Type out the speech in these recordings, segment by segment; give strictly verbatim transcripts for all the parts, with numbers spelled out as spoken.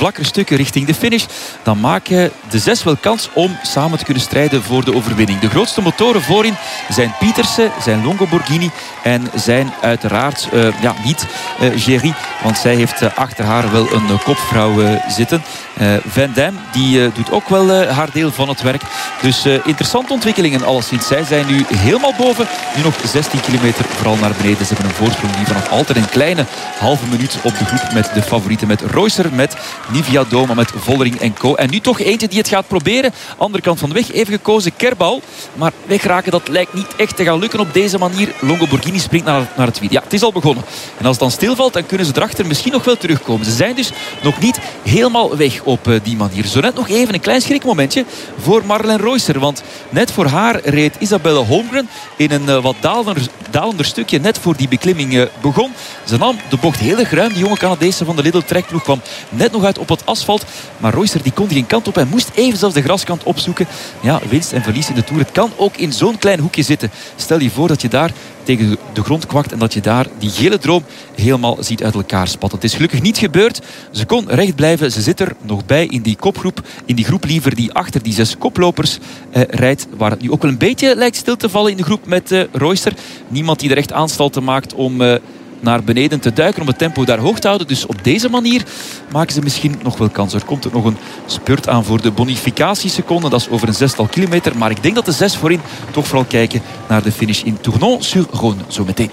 vlakkere stukken richting de finish, dan maken de zes wel kans om samen te kunnen strijden voor de overwinning. De grootste motoren voorin zijn Pietersen, zijn Longoborghini en zijn uiteraard uh, ja, niet uh, Géry, want zij heeft uh, achter haar wel een uh, kopvrouw uh, zitten. Uh, Van Damme, die uh, doet ook wel uh, haar deel van het werk. Dus uh, interessante ontwikkelingen alleszins. Zij zijn nu helemaal boven. Nu nog zestien kilometer vooral naar beneden. Ze hebben een voorsprong die vanaf altijd een kleine halve minuut op de groep met de favorieten. Met Reusser, met Nivia Doma, met Vollering en co. En nu toch eentje die het gaat proberen. Andere kant van de weg even gekozen, Kerbal. Maar wegraken, dat lijkt niet echt te gaan lukken op deze manier. Longoborghini springt naar, naar het wiel. Ja, het is al begonnen. En als het dan stilvalt, dan kunnen ze erachter misschien nog wel terugkomen. Ze zijn dus nog niet helemaal weg op uh, die manier. Zo net nog even een klein schrikmomentje voor Marlen Reusser. Want net voor haar reed Isabelle Holmgren in een uh, wat dalender, dalender stukje. Net voor die beklimming uh, begon. Ze nam de bocht heel erg ruim. Die jonge Canadese van de Lidl trekploeg kwam net nog uit op het asfalt. Maar Reusser die kon geen kant op. Hij moest even zelfs de graskant opzoeken. Ja, winst en verlies in de Tour. Het kan ook in zo'n klein hoekje zitten. Stel je voor dat je daar tegen de grond kwakt en dat je daar die gele droom helemaal ziet uit elkaar spatten. Het is gelukkig niet gebeurd. Ze kon recht blijven. Ze zit er nog bij in die kopgroep. In die groep liever die achter die zes koplopers eh, rijdt. Waar het nu ook wel een beetje lijkt stil te vallen in de groep met eh, Reusser. Niemand die er echt aanstalten maakt om eh, naar beneden te duiken. Om het tempo daar hoog te houden. Dus op deze manier maken ze misschien nog wel kans. Er komt ook nog een spurt aan voor de bonificatieseconden. Dat is over een zestal kilometer. Maar ik denk dat de zes voorin toch vooral kijken naar de finish in Tournon-sur-Rhône. Zometeen.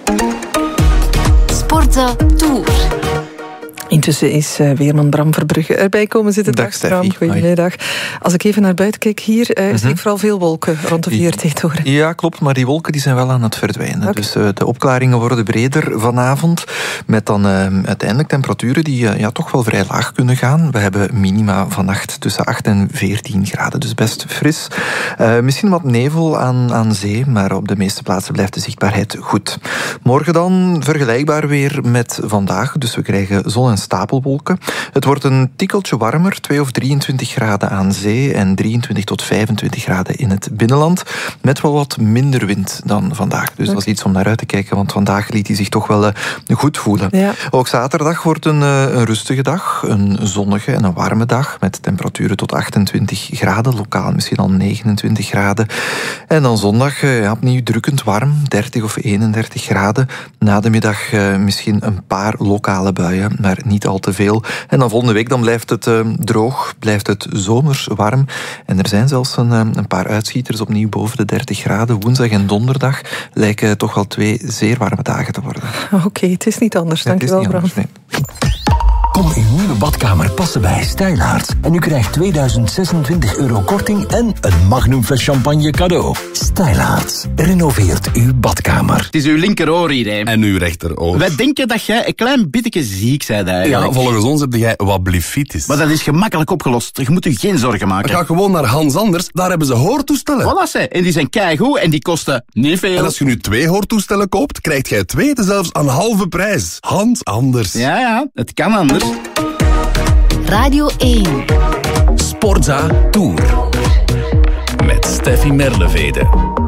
Sportza Tour. Intussen is uh, weerman Bram Verbrugge erbij komen zitten. Dag, Dag Steffi. Goedemiddag. Als ik even naar buiten kijk hier, uh, mm-hmm. zie ik vooral veel wolken rond de Vierteetoren. Ja, klopt, maar die wolken die zijn wel aan het verdwijnen. Okay. Dus uh, de opklaringen worden breder vanavond. Met dan uh, uiteindelijk temperaturen die uh, ja, toch wel vrij laag kunnen gaan. We hebben minima vannacht tussen acht en veertien graden. Dus best fris. Uh, misschien wat nevel aan, aan zee, maar op de meeste plaatsen blijft de zichtbaarheid goed. Morgen dan vergelijkbaar weer met vandaag. Dus we krijgen zon en stapelwolken. Het wordt een tikkeltje warmer, twee of drieëntwintig graden aan zee en drieëntwintig tot vijfentwintig graden in het binnenland. Met wel wat minder wind dan vandaag. Dus okay. Dat is iets om naar uit te kijken, want vandaag liet hij zich toch wel uh, goed voelen. Ja. Ook zaterdag wordt een, uh, een rustige dag, een zonnige en een warme dag, met temperaturen tot achtentwintig graden, lokaal misschien al negenentwintig graden. En dan zondag uh, ja, opnieuw drukkend warm, dertig of eenendertig graden. Na de middag uh, misschien een paar lokale buien, maar niet al te veel. En dan volgende week dan blijft het uh, droog, blijft het zomers warm. En er zijn zelfs een, uh, een paar uitschieters opnieuw boven de dertig graden. Woensdag en donderdag lijken toch wel twee zeer warme dagen te worden. Oké, okay, het is niet anders. Ja, dank je wel, Bram. Nee. Kom uw nieuwe badkamer passen bij Stijlaarts. En u krijgt tweeduizend zesentwintig euro korting en een magnumfles champagne cadeau. Stijlaarts renoveert uw badkamer. Het is uw linkeroor hier, hè. En uw rechteroor. Wij denken dat jij een klein beetje ziek bent eigenlijk. Ja, volgens ons heb jij wat blefitis. Maar dat is gemakkelijk opgelost. Je moet u geen zorgen maken. Ga gewoon naar Hans Anders, daar hebben ze hoortoestellen. Voilà, ze. En die zijn keigoed en die kosten niet veel. En als je nu twee hoortoestellen koopt, krijgt jij twee zelfs aan halve prijs. Hans Anders. Ja, ja, het kan anders. Radio één. Sportza Tour. Met Steffi Merlevede.